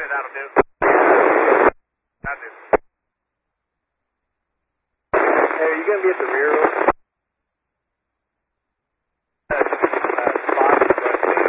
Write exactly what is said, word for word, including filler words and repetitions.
That'll do. That'll do. Hey, are you going to be at the rear?